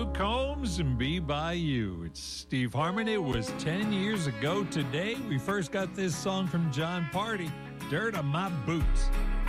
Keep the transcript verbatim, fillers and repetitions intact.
Luke Combs and Be By You. It's Steve Harmon. It was ten years ago today. We first got this song from John Party, Dirt on My Boots.